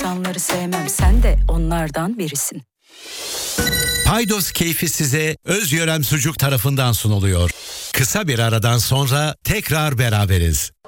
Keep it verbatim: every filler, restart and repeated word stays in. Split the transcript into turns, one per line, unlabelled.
insanları sevmem, sen de onlardan birisin.
Paydos keyfi size Özyörem Sucuk tarafından sunuluyor. Kısa bir aradan sonra tekrar beraberiz.